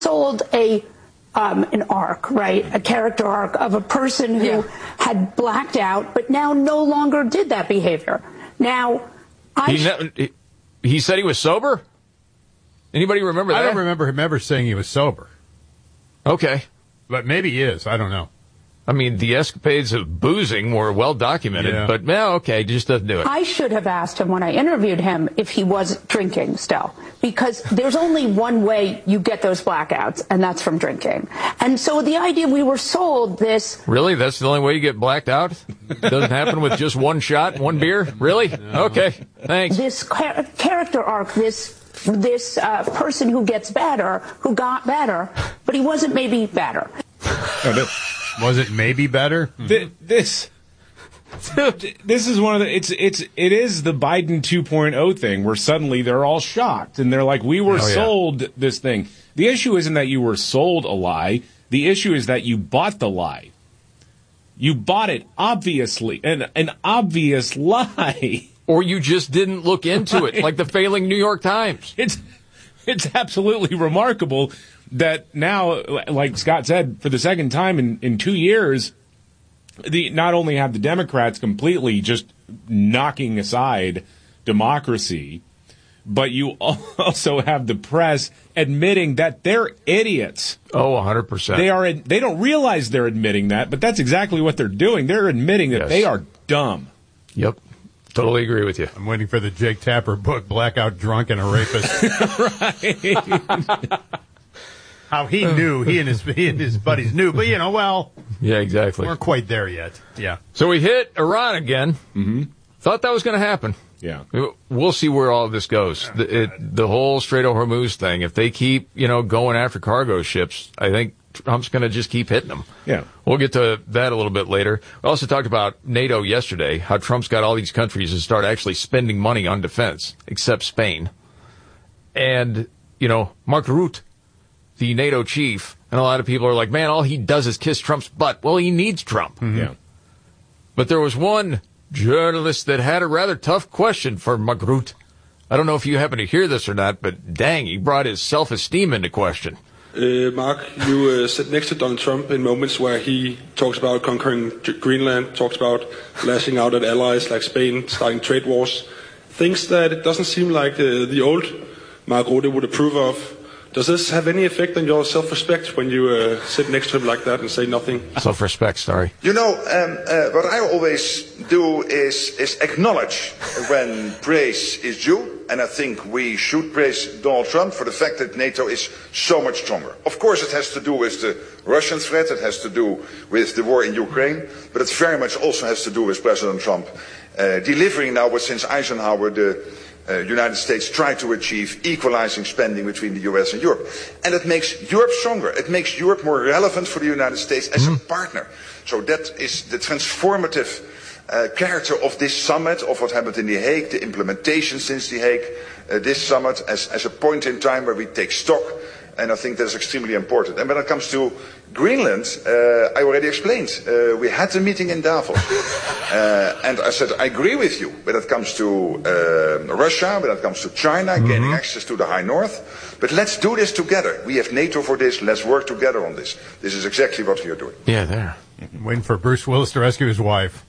sold an arc, right? A character arc of a person who had blacked out, but now no longer did that behavior. Now, he said he was sober? Anybody remember that? I don't remember him ever saying he was sober. Okay. But maybe he is. I don't know. I mean, the escapades of boozing were well documented, but okay, just doesn't do it. I should have asked him when I interviewed him if he was drinking still, because there's only one way you get those blackouts, and that's from drinking. And so the idea we were sold this... Really? That's the only way you get blacked out? Doesn't happen with just one shot, one beer? Really? No. Okay, thanks. This character arc, this person who gets better, who got better, but he wasn't maybe better. Was it maybe better? This is one of the it is the Biden 2.0 thing where suddenly they're all shocked and they're like, we were sold this thing. The issue isn't that you were sold a lie. The issue is that you bought the lie. You bought it, obviously, an obvious lie. Or you just didn't look into it, like the failing New York Times. It's absolutely remarkable that now, like Scott said, for the second time in 2 years, not only have the Democrats completely just knocking aside democracy, but you also have the press admitting that they're idiots. Oh, 100%. They don't realize they're admitting that, but that's exactly what they're doing. They're admitting that they are dumb. Yep. Totally agree with you. I'm waiting for the Jake Tapper book, Blackout Drunk and a Rapist. Right. How he knew, he and his buddies knew, but yeah, exactly. We're quite there yet. Yeah. So we hit Iran again. Mm-hmm. Thought that was going to happen. Yeah. We'll see where all of this goes. The whole Strait of Hormuz thing. If they keep, going after cargo ships, I think Trump's going to just keep hitting them. Yeah. We'll get to that a little bit later. We also talked about NATO yesterday, how Trump's got all these countries to start actually spending money on defense, except Spain. And, Mark Rutte, the NATO chief, and a lot of people are like, man, all he does is kiss Trump's butt. Well, he needs Trump. Mm-hmm. Yeah. But there was one journalist that had a rather tough question for Mark Rutte. I don't know if you happen to hear this or not, but dang, he brought his self-esteem into question. Mark, you sit next to Donald Trump in moments where he talks about conquering Greenland, talks about lashing out at allies like Spain, starting trade wars, things that it doesn't seem like the old Mark Rutte would approve of. Does this have any effect on your self-respect when you sit next to him like that and say nothing? Self-respect, sorry. What I always do is acknowledge when praise is due. And I think we should praise Donald Trump for the fact that NATO is so much stronger. Of course, it has to do with the Russian threat. It has to do with the war in Ukraine. But it very much also has to do with President Trump delivering now what since Eisenhower the United States tried to achieve, equalizing spending between the US and Europe. And it makes Europe stronger. It makes Europe more relevant for the United States as a partner. So that is the transformative character of this summit, of what happened in The Hague, the implementation since The Hague, this summit as a point in time where we take stock, and I think that's extremely important. And when it comes to Greenland, I already explained. We had the meeting in Davos, and I said, I agree with you when it comes to Russia, when it comes to China, gaining access to the High North, but let's do this together. We have NATO for this, let's work together on this. This is exactly what we are doing. Yeah, there. Waiting for Bruce Willis to rescue his wife.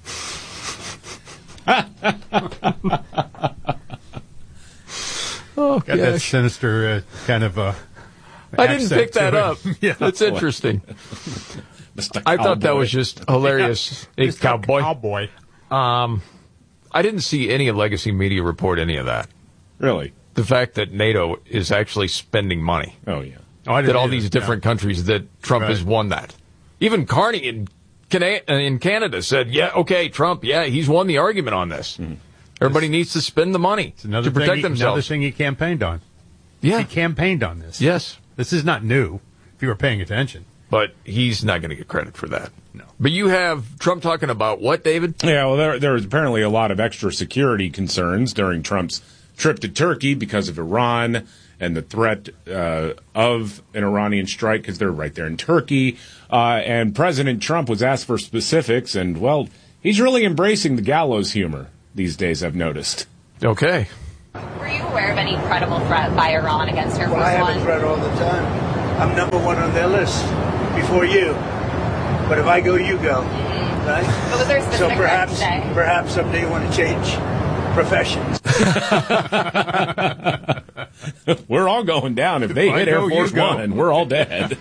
Got that sinister kind of I didn't pick that up. Yeah, that's interesting. I thought that was just hilarious. Yeah. Cowboy. I didn't see any Legacy Media report any of that. Really? The fact that NATO is actually spending money. Oh, yeah. That all these different countries that Trump has won that. Even Carney in Canada said, Trump, he's won the argument on this. Mm-hmm. Everybody needs to spend the money to protect themselves. Another thing he campaigned on. Yeah. He campaigned on this. Yes. This is not new, if you were paying attention. But he's not going to get credit for that. No. But you have Trump talking about what, David? Yeah, well, there was apparently a lot of extra security concerns during Trump's trip to Turkey because of Iran and the threat of an Iranian strike because they're right there in Turkey. And President Trump was asked for specifics, and, well, he's really embracing the gallows humor these days, I've noticed. Okay. Were you aware of any credible threat by Iran against Air Force One? I have a threat all the time. I'm number one on their list before you. But if I go, you go. Right? But was there a specific perhaps someday you want to change professions. We're all going down. If they hit Air Force One, we're all dead.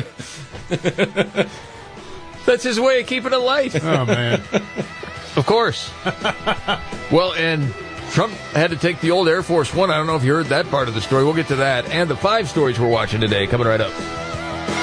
That's his way of keeping it light. Oh, man. Of course. Well, and Trump had to take the old Air Force One. I don't know if you heard that part of the story. We'll get to that. And the 5 stories we're watching today coming right up.